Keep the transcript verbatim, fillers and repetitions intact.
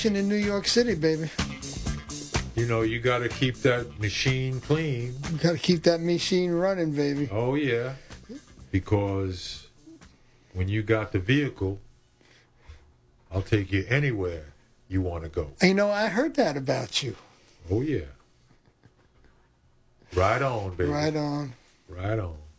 in New York City, baby. You know, you got to keep that machine clean. You got to keep that machine running, baby. Oh, yeah. Because when you got the vehicle, I'll take you anywhere you want to go. You know, I heard that about you. Oh, yeah. Right on, baby. Right on. Right on.